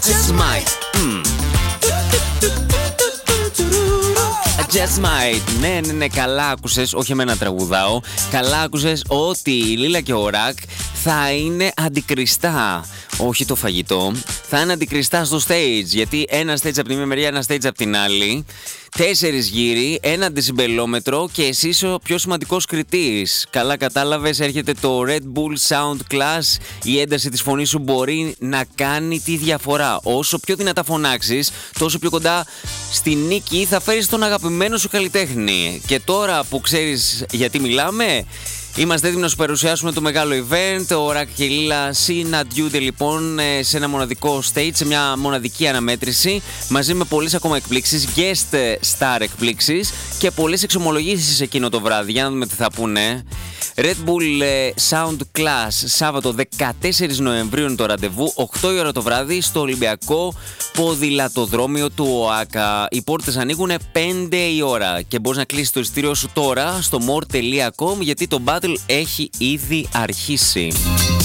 just might. Just might. Ναι, καλά άκουσες. Όχι εμένα τραγουδάω. Καλά άκουσες ότι η Λίλα και ο Ρακ θα είναι αντικριστά. Όχι το φαγητό. Θα είναι αντικριστά στο stage. Γιατί ένα stage από τη μία μεριά, ένα stage από την άλλη. 4 γύροι, 1 δεσιμπελόμετρο και εσύ είσαι ο πιο σημαντικός κριτής. Καλά κατάλαβες, έρχεται το Red Bull Sound Class. Η ένταση της φωνής σου μπορεί να κάνει τη διαφορά. Όσο πιο δυνατά φωνάξεις, τόσο πιο κοντά στη νίκη θα φέρεις τον αγαπημένο σου καλλιτέχνη. Και τώρα που ξέρεις γιατί μιλάμε, είμαστε έτοιμοι να σου παρουσιάσουμε το μεγάλο event. Ο Ρακ και η Λίλα συναντιούνται λοιπόν σε ένα μοναδικό stage, σε μια μοναδική αναμέτρηση, μαζί με πολλές ακόμα εκπλήξεις, guest star εκπλήξεις και πολλές εξομολογήσεις εκείνο το βράδυ. Για να δούμε τι θα πούνε. Red Bull Sound Class, Σάββατο 14 Νοεμβρίου είναι το ραντεβού, 8 η ώρα το βράδυ, στο Ολυμπιακό Ποδηλατοδρόμιο του ΟΑΚΑ. Οι πόρτες ανοίγουν 5 η ώρα και μπορείς να κλείσεις το εισιτήριό σου τώρα στο more.com, γιατί το battle έχει ήδη αρχίσει.